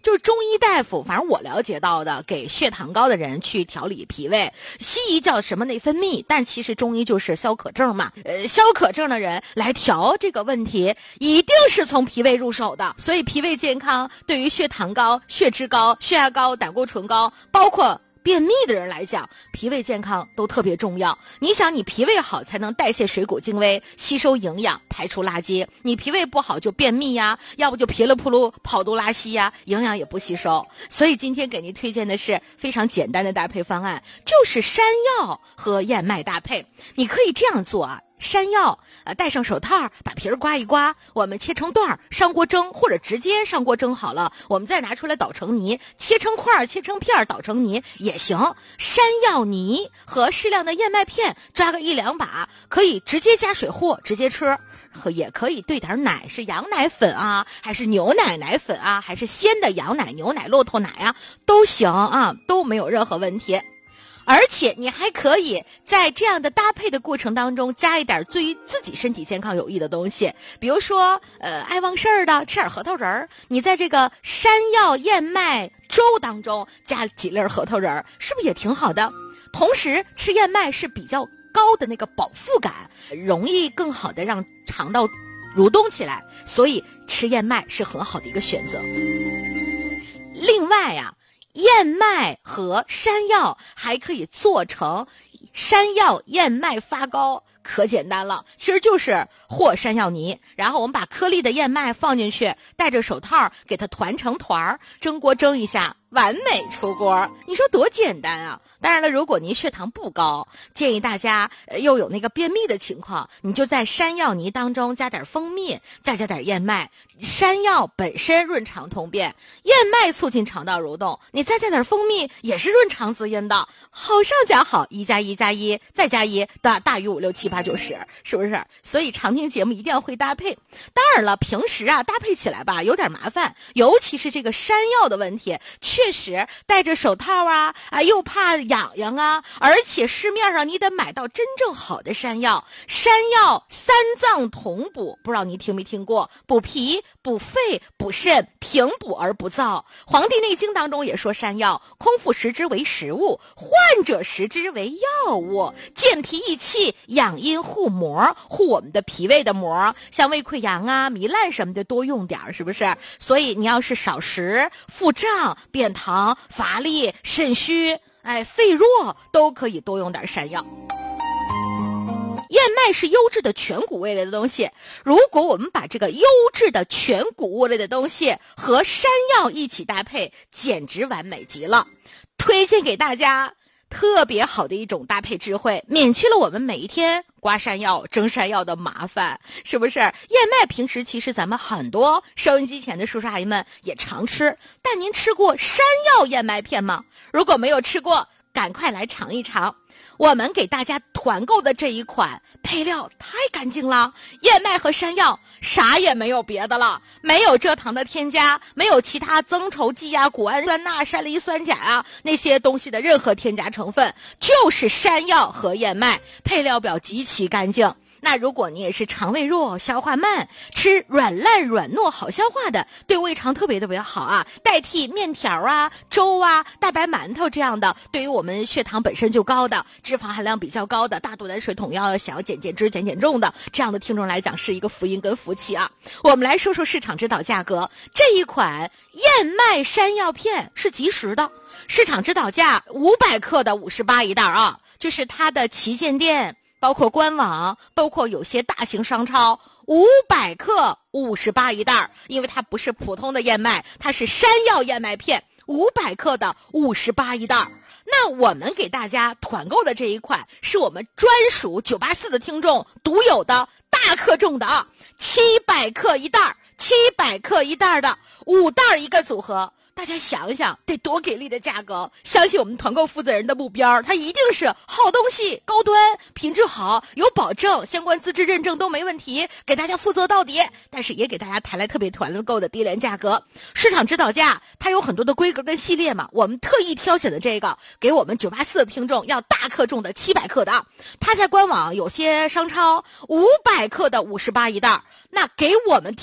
就是中医大夫，反正我了解到的，给血糖高的人去调理脾胃，西医叫什么内分泌，但其实中医就是消渴症嘛。消渴症的人来调这个问题，一定是从脾胃入手的。所以脾胃健康对于血糖高、血脂高、血压高、胆固醇高，包括便秘的人来讲，脾胃健康都特别重要。你想，你脾胃好才能代谢水谷精微，吸收营养，排出垃圾。你脾胃不好就便秘呀，要不就噼里扑噜跑肚拉稀呀，营养也不吸收。所以今天给您推荐的是非常简单的搭配方案，就是山药和燕麦搭配。你可以这样做啊。山药戴上手套，把皮儿刮一刮，我们切成段上锅蒸，或者直接上锅蒸好了，我们再拿出来捣成泥，切成块切成片捣成泥也行。山药泥和适量的燕麦片抓个1-2把，可以直接加水和直接吃，也可以兑点奶，是羊奶粉啊，还是牛奶奶粉啊，还是鲜的羊奶、牛奶、骆驼奶啊，都行啊，都没有任何问题。而且你还可以在这样的搭配的过程当中加一点对于自己身体健康有益的东西，比如说爱忘事儿的吃点核桃仁儿，你在这个山药燕麦粥当中加几粒核桃仁儿，是不是也挺好的？同时吃燕麦是比较高的那个饱腹感，容易更好的让肠道蠕动起来，所以吃燕麦是很好的一个选择。另外啊，燕麦和山药还可以做成山药燕麦发糕，可简单了，其实就是和山药泥，然后我们把颗粒的燕麦放进去，戴着手套给它团成团儿，蒸锅蒸一下，完美出锅。你说多简单啊！当然了，如果您血糖不高，建议大家又有那个便秘的情况，你就在山药泥当中加点蜂蜜，再加点燕麦。山药本身润肠通便，燕麦促进肠道蠕动，你再加点蜂蜜也是润肠滋阴的，好上加好，1+1+1再加1大于5、6、7、8、9、10，是不是？所以常听节目一定要会搭配。当然了，平时啊搭配起来吧有点麻烦，尤其是这个山药的问题，确实戴着手套啊又怕痒痒啊，而且市面上你得买到真正好的山药。山药3脏同补，不知道你听没听过？补脾、补肺、补肾，平补而不燥。黄帝内经当中也说山药空腹食之为食物，患者食之为药物，健脾益气，养阴护膜，护我们的脾胃的膜，像胃溃疡啊、糜烂什么的多用点，是不是？所以你要是少食、腹胀、便溏、乏力、肾虚、肺弱，都可以多用点山药。燕麦是优质的全谷物类的东西，如果我们把这个优质的全谷物类的东西和山药一起搭配，简直完美极了。推荐给大家特别好的一种搭配智慧，免去了我们每一天刮山药、蒸山药的麻烦，是不是？燕麦平时其实咱们很多收音机前的叔叔阿姨们也常吃，但您吃过山药燕麦片吗？如果没有吃过，赶快来尝一尝。我们给大家团购的这一款配料太干净了，燕麦和山药啥也没有别的了，没有蔗糖的添加，没有其他增稠剂啊、谷氨酸钠、山梨酸钾啊那些东西的任何添加成分，就是山药和燕麦，配料表极其干净。那如果你也是肠胃弱、消化慢，吃软烂软糯好消化的，对胃肠特别特别好啊，代替面条啊、粥啊、大白馒头这样的，对于我们血糖本身就高的、脂肪含量比较高的、大肚腩水桶腰想要减脂减重的这样的听众来讲，是一个福音跟福气啊。我们来说说市场指导价格，这一款燕麦山药片是即食的，市场指导价500克的58一袋啊，就是它的旗舰店，包括官网，包括有些大型商超，500克58一袋，因为它不是普通的燕麦，它是山药燕麦片，500克的58一袋。那我们给大家团购的这一款是我们专属984的听众独有的大克重的啊，700克一袋，700克一袋的5袋一个组合。大家想一想，得多给力的价格！相信我们团购负责人的目标，它一定是好东西、高端、品质好、有保证，相关资质认证都没问题，给大家负责到底。但是也给大家谈来特别团购的低廉价格，市场指导价它有很多的规格跟系列嘛，我们特意挑选的这个，给我们984的听众要大克重的700克的啊。它在官网有些商超500克的58一袋，那给我们听众的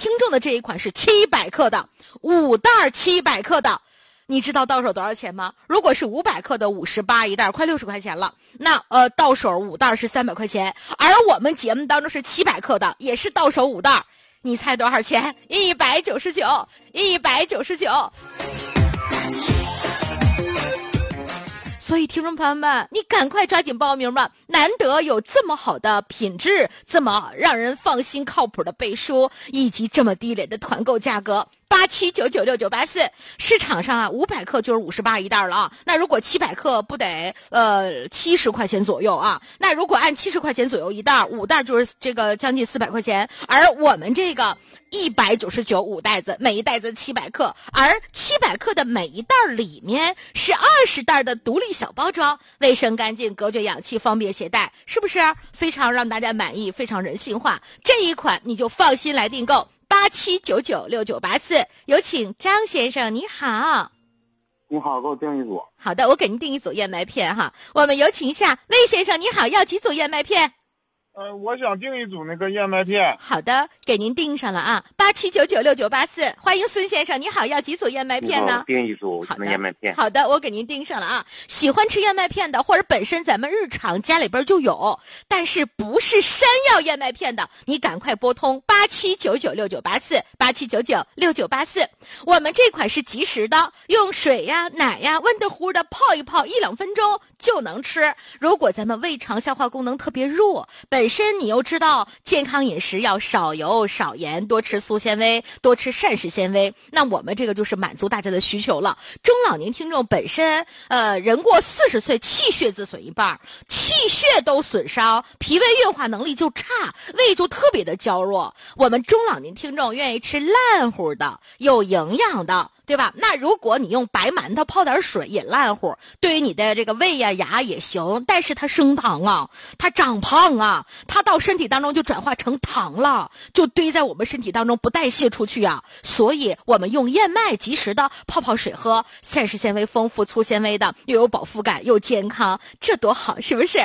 这一款是700克的，5袋700克的。你知道到手多少钱吗？如果是500克的58一袋，快60块钱了。那到手5袋是300块钱，而我们节目当中是700克的，也是到手5袋。你猜多少钱？199。所以听众朋友们，你赶快抓紧报名吧！难得有这么好的品质，这么让人放心靠谱的背书，以及这么低廉的团购价格。87996984，市场上啊500克就是58一袋了啊。那如果700克不得70块钱左右啊？那如果按70块钱左右一袋，5袋就是这个将近400块钱。而我们这个199，5袋子，每一袋子700克，而700克的每一袋里面是20袋的独立小包装，卫生干净，隔绝氧气，方便携带，是不是非常让大家满意，非常人性化？这一款你就放心来订购。87996984，有请张先生，你好。 你好，给我订一组。 好的，我给您订一组燕麦片哈。我们有请一下魏先生，你好，要几组燕麦片？ 我想订一组那个燕麦片。 好的，给您订上了啊。87996984，欢迎孙先生，你好，要几组燕麦片呢？ 订一组燕麦片。 好的，我给您订上了啊。喜欢吃燕麦片的，或者本身咱们日常家里边就有，但是不是山药燕麦片的，你赶快拨通87996984，87996984。我们这款是即食的，用水呀、奶呀，温乎乎的泡一泡，1-2分钟就能吃。如果咱们胃肠消化功能特别弱，本身你又知道健康饮食要少油少盐，多吃粗纤维，多吃膳食纤维，那我们这个就是满足大家的需求了。中老年听众本身人过40岁气血自损一半，气血都损伤，脾胃运化能力就差，胃就特别的娇弱。我们中老年听众愿意吃烂乎的有营养的，对吧？那如果你用白馒头泡点水也烂乎，对于你的这个胃呀、牙也行，但是它升糖啊，它长胖啊，它到身体当中就转化成糖了，就堆在我们身体当中不代谢出去啊。所以我们用燕麦及时的泡水喝，膳食纤维丰富，粗纤维的，又有饱腹感，又健康，这多好，是不是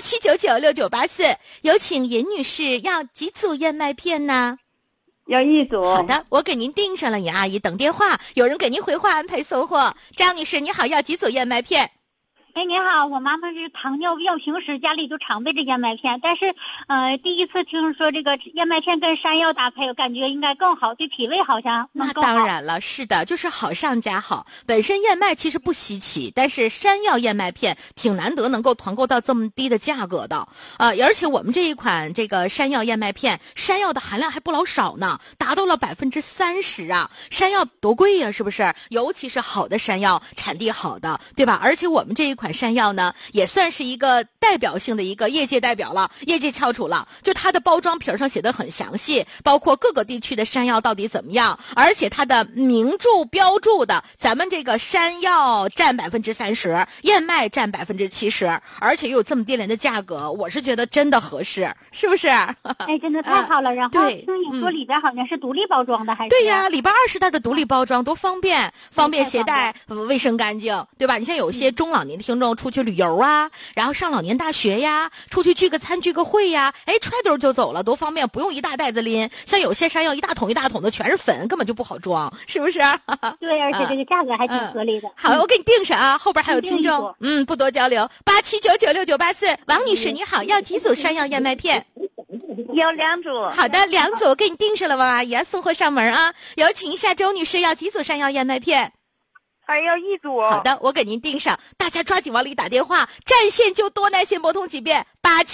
？87996984，有请尹女士，要几组燕麦片呢？ 要一组。 好的，我给您订上了，尹阿姨等电话，有人给您回话安排送货。张女士你好，要几组燕麦片？ 哎，您好，我妈妈是糖尿病，平时家里就常备着燕麦片，但是第一次听说这个燕麦片跟山药搭配，我感觉应该更好，对脾胃好像能更好。 那当然了，是的，就是好上加好。本身燕麦其实不稀奇，但是山药燕麦片挺难得能够团购到这么低的价格的而且我们这一款这个山药燕麦片，山药的含量还不老少呢，达到了30%啊！山药多贵呀，是不是？尤其是好的山药，产地好的，对吧？而且我们这一款山药呢，也算是一个代表性的一个业界代表了，业界翘楚了。就它的包装皮上写的很详细，包括各个地区的山药到底怎么样，而且它的明注标注的，咱们这个山药占30%，燕麦占70%，而且又有这么低廉的价格，我是觉得真的合适，是不是？ 哎，真的太好了。然后听你说里边好像是独立包装的，还是？ 对呀，里边20袋的独立包装，多方便，方便携带，卫生干净，对吧？你像有些中老年听众出去旅游啊，然后上老年大学呀，出去聚个餐聚个会呀，哎，揣兜就走了，多方便，不用一大袋子拎。像有些山药一大桶一大桶的全是粉，根本就不好装，是不是？ 对，而且这个价格还挺合理的。 好，我给你订上啊，后边还有听众，不多交流。87996984，王女士你好，要几组山药燕麦片？ 要2组。 好的，2组我给你订上了，王阿姨送货上门啊。有请一下周女士，要几组山药燕麦片？ 还要1组。 好的，我给您订上，大家抓紧往里打电话，占线就多，耐线拨通几遍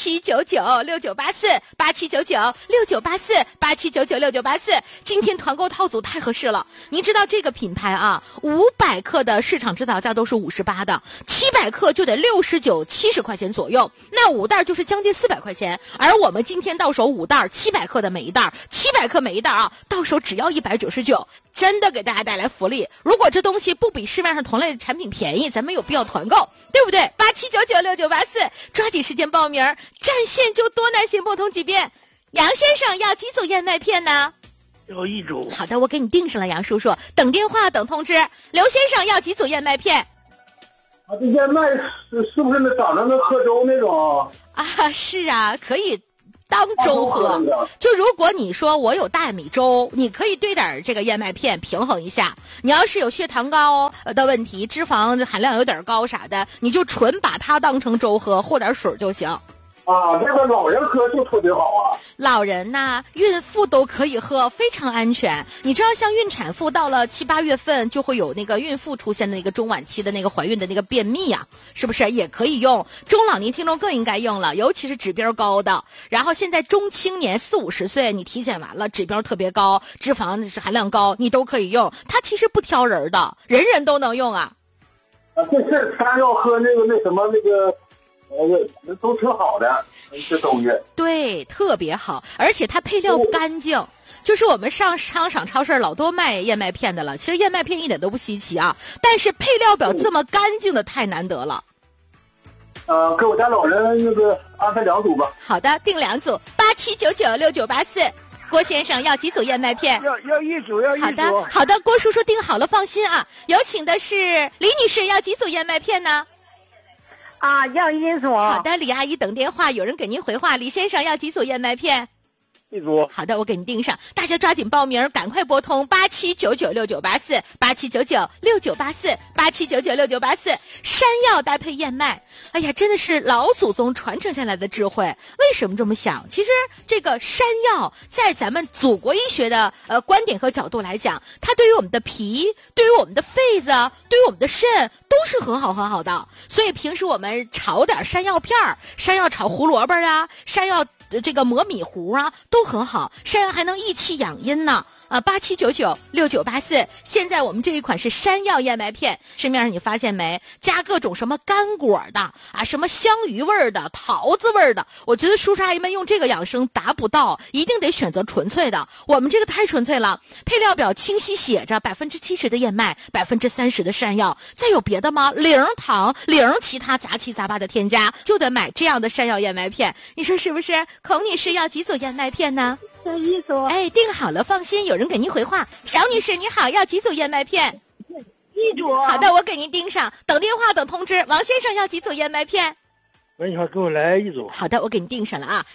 ，87996984，87996984，87996984。今天团购套组太合适了，您知道这个品牌啊，500克的市场指导价都是58的，700克就得69、70块钱左右，那5袋就是将近400块钱，而我们今天到手5袋700克的每一袋，700克每一袋啊，到手只要199，真的给大家带来福利。如果这东西不比市面上同类产品便宜，咱们有必要团购，对不对？87996984，抓紧时间报名，占线就多，耐心拨通几遍。杨先生要几组燕麦片呢？ 要1组。 好的，我给你订上了，杨叔叔，等电话等通知。刘先生要几组燕麦片？ 这燕麦是不是长得跟喝粥那种啊？是啊，可以当粥喝。就如果你说我有大米粥，你可以兑点这个燕麦片平衡一下。你要是有血糖高的问题，脂肪含量有点高啥的，你就纯把它当成粥喝，和点水就行。 啊，这个老人喝就特别好啊。 老人呐，孕妇都可以喝，非常安全。你知道，像孕产妇到了7、8月份，就会有那个孕妇出现的那个中晚期的那个怀孕的那个便秘啊，是不是也可以用？中老年听众更应该用了，尤其是指标高的。然后现在中青年40、50岁，你体检完了，指标特别高，脂肪含量高，你都可以用。它其实不挑人的，人人都能用啊。 这山药和那什么都挺好的，这东西对，特别好，而且它配料干净。就是我们上商场超市老多卖燕麦片的了，其实燕麦片一点都不稀奇啊，但是配料表这么干净的太难得了。 给我家老人安排2组吧。 好的，订2组，87996984。郭先生要几组燕麦片？ 要1组，要1 组。好的，郭叔叔订好了，放心啊。有请的是李女士，要几组燕麦片呢？ 啊，要1组。 好的，李阿姨等电话，有人给您回话。李先生要几组燕麦片 ？1组。 好的，我给您订上，大家抓紧报名，赶快拨通87996984，87996984，87996984。山药搭配燕麦，哎呀，真的是老祖宗传承下来的智慧。为什么这么想？其实这个山药在咱们祖国医学的观点和角度来讲，它对于我们的脾，对于我们的肺子，对于我们的肾都是很好很好的。所以平时我们炒点山药片儿，山药炒胡萝卜啊，山药这个磨米糊啊，都很好。山药还能益气养阴呢。87996984。现在我们这一款是山药燕麦片，市面上你发现没？加各种什么干果的啊，什么香芋味的、桃子味的。我觉得叔叔阿姨们用这个养生达不到，一定得选择纯粹的。我们这个太纯粹了，配料表清晰写着70%的燕麦，30%的山药，再有别的吗？零糖，零其他杂七杂八的添加，就得买这样的山药燕麦片。你说是不是？孔女士要几组燕麦片呢？ 要1组。 哎，订好了，放心，有人给您回话。小女士你好，要几组燕麦片 ？1组。 好的，我给您订上，等电话等通知。王先生要几组燕麦片？ 喂，你好，给我来1组。 好的，我给您订上了啊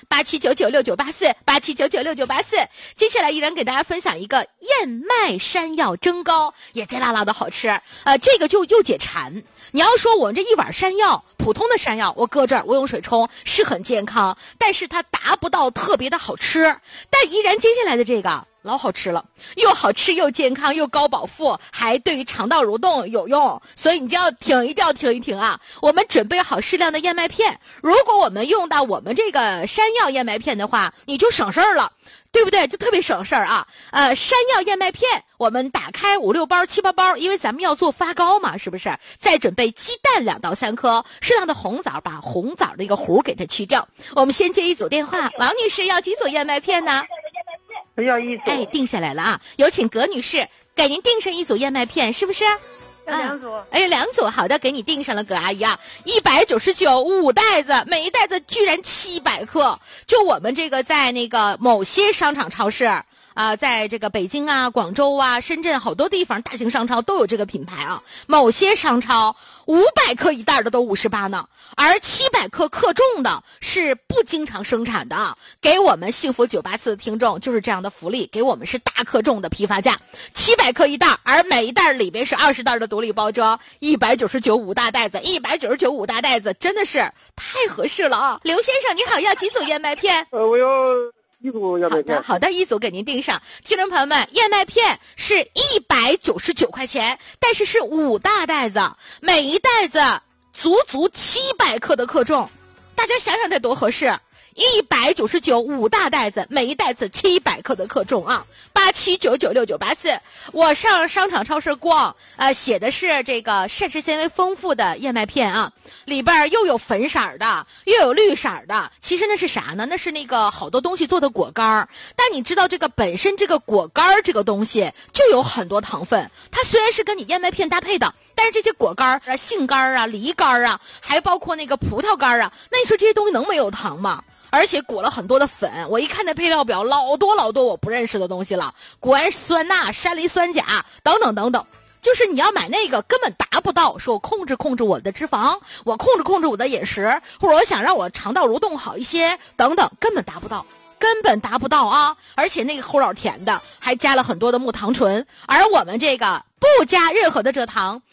，87996984，87996984。接下来依然给大家分享一个燕麦山药蒸糕，也贼辣辣的好吃。这个就又解馋。你要说我们这一碗山药，普通的山药，我搁这儿我用水冲是很健康，但是它达不到特别的好吃。但依然接下来的这个老好吃了，又好吃又健康又高饱腹，还对于肠道蠕动有用，所以你就要一定要听一听啊！我们准备好适量的燕麦片，如果我们用到我们这个山药燕麦片的话，你就省事儿了，对不对？就特别省事儿啊！山药燕麦片，我们打开5、6包、7、8包，因为咱们要做发糕嘛，是不是？再准备鸡蛋2到3颗，适量的红枣，把红枣的一个核给它去掉。我们先接一组电话，王女士要几组燕麦片呢？ 要1组。 哎，定下来了啊！有请葛女士，给您订上1组燕麦片，是不是？ 要2组。 哎，2组，好的，给你订上了，葛阿姨啊，199，5袋子，每一袋子居然700克。就我们这个在那个某些商场超市在这个北京啊、广州啊、深圳好多地方大型商超都有这个品牌啊。某些商超500克一袋的都58呢，而700克克重的是不经常生产的。给我们幸福984的听众就是这样的福利，给我们是大克重的批发价，700克一袋，而每一袋里边是20袋的独立包装，199，5大袋子，199，5大袋子，真的是太合适了啊！刘先生你好，要几组燕麦片？ 我要1组燕麦片。 好的，1组给您订上。听众朋友们，燕麦片是199块钱，但是是5大袋子，每一袋子足700克的克重，大家想想这多合适！199，5大袋子，每一袋子700克的克重啊！87996984。我上商场超市逛，写的是这个膳食纤维丰富的燕麦片啊，里边又有粉色的，又有绿色的。其实那是啥呢？那是那个好多东西做的果干。但你知道这个本身这个果干这个东西就有很多糖分，它虽然是跟你燕麦片搭配的，但是这些果干啊、杏干啊、梨干啊，还包括那个葡萄干啊，那你说这些东西能没有糖吗？而且裹了很多的粉，我一看那配料表，老多我不认识的东西了，谷氨酸钠、山梨酸钾等等等等， 就是你要买那个根本达不到，说我控制我的脂肪，我控制我的饮食，或者我想让我肠道蠕动好一些等等，根本达不到啊！而且那个齁老甜的，还加了很多的木糖醇，而我们这个不加任何的蔗糖，